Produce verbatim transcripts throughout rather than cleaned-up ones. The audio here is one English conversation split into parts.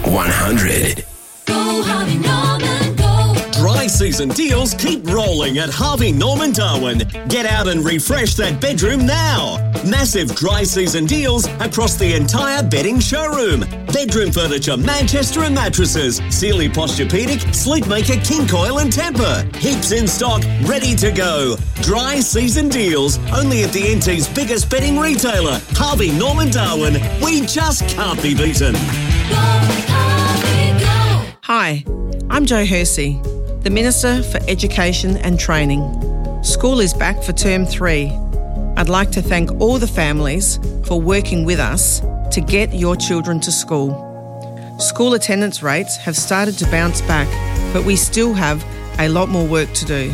one hundred. Go Harvey Norman, go. Dry season deals keep rolling at Harvey Norman Darwin. Get out and refresh that bedroom now. Massive dry season deals across the entire bedding showroom. Bedroom furniture, Manchester and mattresses, Sealy Posturepedic, Sleepmaker, King Coil and Tempur. Heaps in stock, ready to go. Dry season deals only at the N T's biggest bedding retailer, Harvey Norman Darwin. We just can't be beaten. Go Harvey, go. Hi, I'm Jo Hersey, the Minister for Education and Training. School is back for term three. I'd like to thank all the families for working with us to get your children to school. School attendance rates have started to bounce back, but we still have a lot more work to do.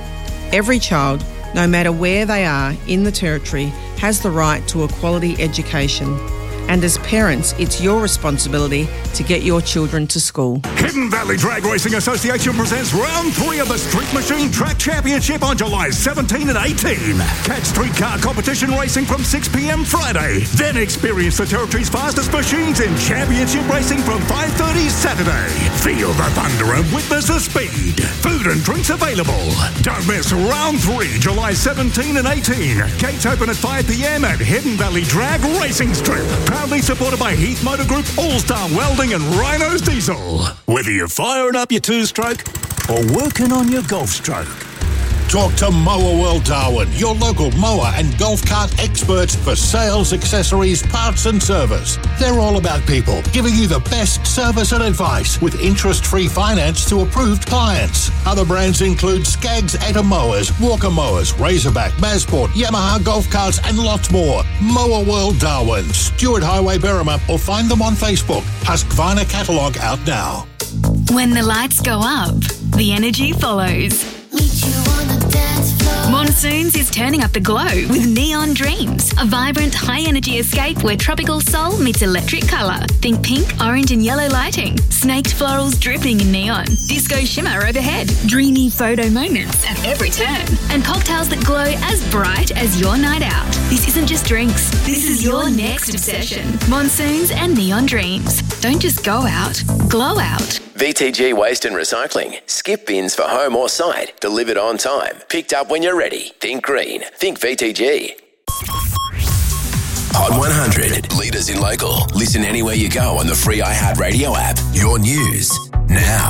Every child, no matter where they are in the Territory, has the right to a quality education. And as parents, it's your responsibility to get your children to school. Hidden Valley Drag Racing Association presents round three of the Street Machine Track Championship on July seventeenth and eighteenth. Catch streetcar competition racing from six p.m. Friday. Then experience the Territory's fastest machines in championship racing from five thirty Saturday. Feel the thunder and witness the speed. Food and drinks available. Don't miss round three, July seventeenth and eighteenth. Gates open at five p.m. at Hidden Valley Drag Racing Strip. Proudly supported by Heath Motor Group, All-Star Welding and Rhinos Diesel. Whether you're firing up your two-stroke or working on your golf stroke. Talk to Mower World Darwin, your local mower and golf cart experts for sales, accessories, parts and service. They're all about people, giving you the best service and advice with interest-free finance to approved clients. Other brands include Skaggs Etta Mowers, Walker Mowers, Razorback, Masport, Yamaha golf carts and lots more. Mower World Darwin, Stewart Highway, Berrima, or find them on Facebook. Husqvarna catalogue out now. When the lights go up, the energy follows. Meet you on the dance floor. Monsoons is turning up the glow with Neon Dreams, a vibrant, high-energy escape where tropical soul meets electric colour. Think pink, orange and yellow lighting, snaked florals dripping in neon, disco shimmer overhead, dreamy photo moments at every turn, and cocktails that glow as bright as your night out. This isn't just drinks. This is your next obsession. Monsoons and Neon Dreams. Don't just go out, glow out. V T G Waste and Recycling. Skip bins for home or site. Delivered on time. Picked up when you're ready. Think green. Think V T G. Hot one hundred. Leaders in local. Listen anywhere you go on the free iHeartRadio app. Your news now.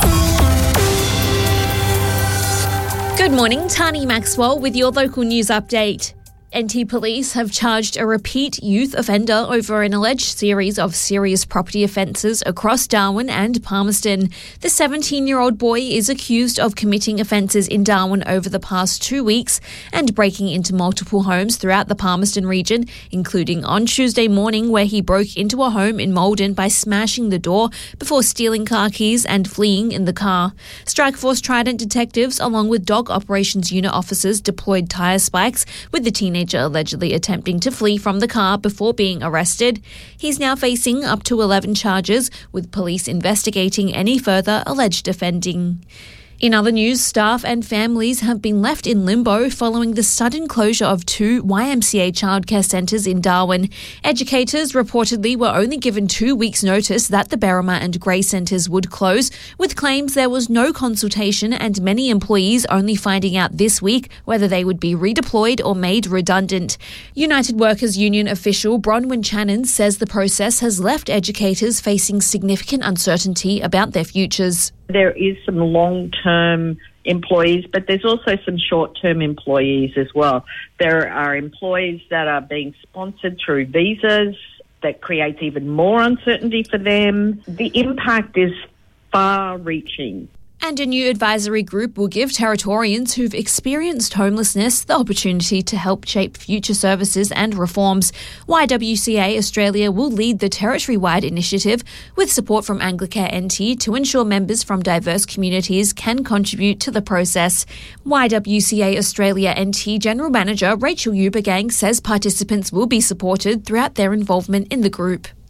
Good morning, Tani Maxwell with your local news update. N T Police have charged a repeat youth offender over an alleged series of serious property offences across Darwin and Palmerston. The seventeen-year-old boy is accused of committing offences in Darwin over the past two weeks and breaking into multiple homes throughout the Palmerston region, including on Tuesday morning where he broke into a home in Maldon by smashing the door before stealing car keys and fleeing in the car. Strikeforce Trident detectives along with Dog Operations Unit officers deployed tyre spikes with the teenager allegedly attempting to flee from the car before being arrested. He's now facing up to eleven charges, with police investigating any further alleged offending. In other news, staff and families have been left in limbo following the sudden closure of two Y M C A childcare centres in Darwin. Educators reportedly were only given two weeks' notice that the Berrima and Grey centres would close, with claims there was no consultation and many employees only finding out this week whether they would be redeployed or made redundant. United Workers Union official Bronwyn Channon says the process has left educators facing significant uncertainty about their futures. There is some long-term employees, but there's also some short-term employees as well. There are employees that are being sponsored through visas that creates even more uncertainty for them. The impact is far-reaching. And a new advisory group will give Territorians who've experienced homelessness the opportunity to help shape future services and reforms. Y W C A Australia will lead the territory-wide initiative with support from Anglicare N T to ensure members from diverse communities can contribute to the process. Y W C A Australia N T General Manager Rachel Eubergang says participants will be supported throughout their involvement in the group.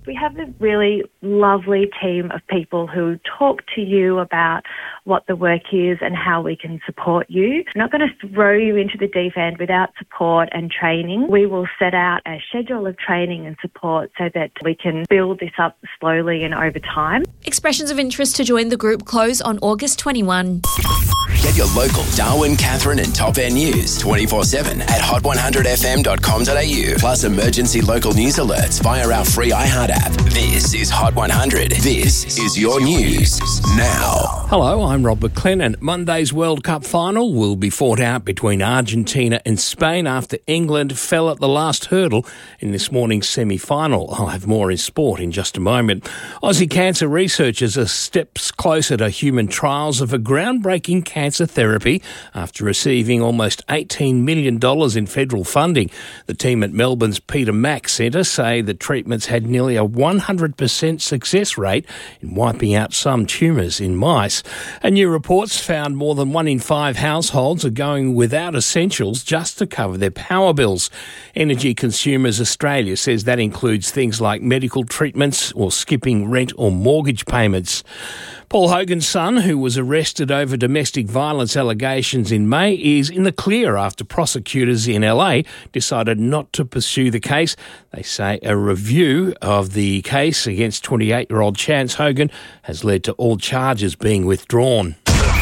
We have a really lovely team of people who talk to you about what the work is and how we can support you. We're not going to throw you into the deep end without support and training. We will set out a schedule of training and support so that we can build this up slowly and over time. Expressions of interest to join the group close on August twenty-first. Get your local Darwin, Catherine and Top End news twenty-four seven at hot one hundred f m dot com dot a u. Plus emergency local news alerts via our free iHeart app. This is Hot one hundred. This is your news now. Hello, I'm Rob McLennan. And Monday's World Cup final will be fought out between Argentina and Spain after England fell at the last hurdle in this morning's semi-final. I'll have more in sport in just a moment. Aussie cancer researchers are steps closer to human trials of a groundbreaking cancer therapy after receiving almost eighteen million dollars in federal funding. The team at Melbourne's Peter Mac Centre say the treatments had nearly a one hundred percent success rate in wiping out some tumours in mice. A new report's found more than one in five households are going without essentials just to cover their power bills. Energy Consumers Australia says that includes things like medical treatments or skipping rent or mortgage payments. Paul Hogan's son, who was arrested over domestic violence allegations in May, is in the clear after prosecutors in L A decided not to pursue the case. They say a review of the case against twenty-eight-year-old Chance Hogan has led to all charges being withdrawn.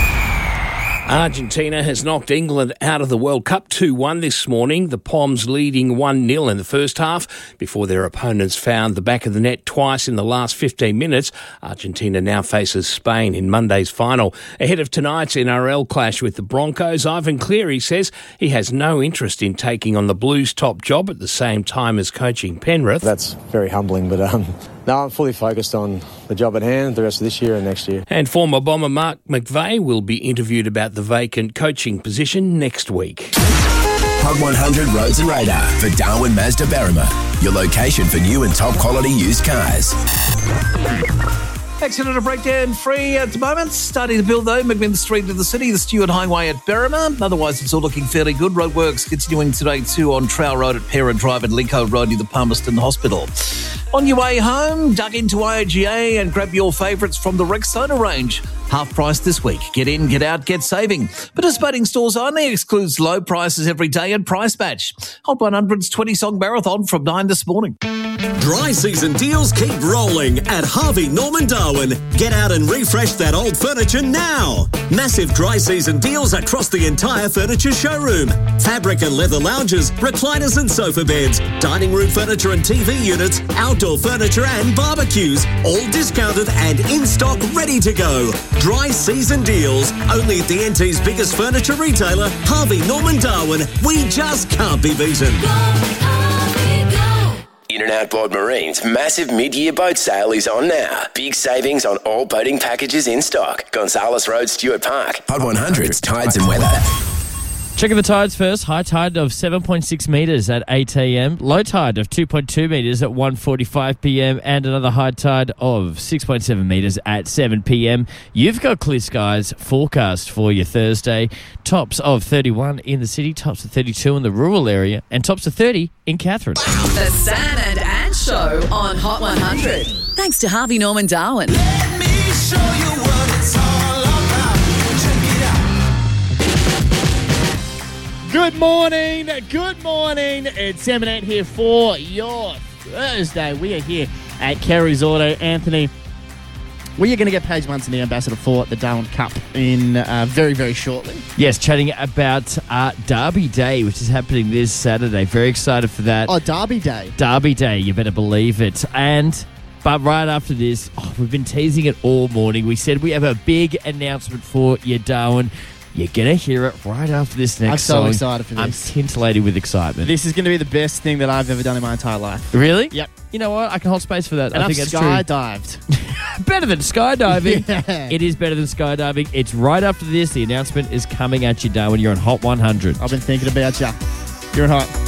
Argentina has knocked England out of the World Cup two one this morning, the Poms leading one nil in the first half before their opponents found the back of the net twice in the last fifteen minutes. Argentina now faces Spain in Monday's final. Ahead of tonight's N R L clash with the Broncos, Ivan Cleary says he has no interest in taking on the Blues' top job at the same time as coaching Penrith. That's very humbling, but um, no, I'm fully focused on the job at hand the rest of this year and next year. And former Bomber Mark McVeigh will be interviewed about the vacant coaching position next week. Hot one hundred Roads and Radar for Darwin Mazda Berrima, your location for new and top quality used cars. Accident of breakdown free at the moment. Starting to build though, McMinn Street to the city, the Stewart Highway at Berrima. Otherwise, it's all looking fairly good. Roadworks continuing today too on Trowell Road at Parent Drive and Lincoln Road near the Palmerston Hospital. On your way home, dug into I A G A and grab your favourites from the Rexona range. Half price this week. Get in, get out, get saving. Participating stores only, excludes low prices every day and price match. Hot one hundred's twenty-song marathon from nine this morning. Dry season deals keep rolling at Harvey Norman Darwin. Get out and refresh that old furniture now. Massive dry season deals across the entire furniture showroom. Fabric and leather lounges, recliners and sofa beds, dining room furniture and T V units, outdoor furniture and barbecues, all discounted and in stock ready to go. Dry season deals, only at the N T's biggest furniture retailer, Harvey Norman Darwin. We just can't be beaten. In and Outboard Marine's massive mid-year boat sale is on now. Big savings on all boating packages in stock. Gonzales Road, Stewart Park. Hot one hundred's Tides and Weather. Checking the tides first. High tide of seven point six metres at eight a m. Low tide of two point two metres at one forty-five p m. And another high tide of six point seven metres at seven p m. You've got clear skies forecast for your Thursday. Tops of thirty-one in the city, tops of thirty-two in the rural area, and tops of thirty in Catherine. The Sam and Ann Show on Hot one hundred. Thanks to Harvey Norman Darwin. Let me show you what it's all about. Check it out. Good morning, good morning. It's Sam and Ant here for your Thursday. We are here at Kerry's Auto. Anthony, we are going to get Paige Munson, the ambassador for the Darwin Cup, in uh, very, very shortly. Yes, chatting about uh, Derby Day, which is happening this Saturday. Very excited for that. Oh, Derby Day. Derby Day, you better believe it. And, but right after this, oh, we've been teasing it all morning. We said we have a big announcement for you, Darwin. You're going to hear it right after this next I'm so song. excited for this. I'm scintillating with excitement. This is going to be the best thing that I've ever done in my entire life. Really? Yep. You know what? I can hold space for that. And I I've think that's skydived. Better than skydiving. Yeah. It is better than skydiving. It's right after this. The announcement is coming at you, Darwin. You're on Hot one hundred. I've been thinking about you. You're on Hot.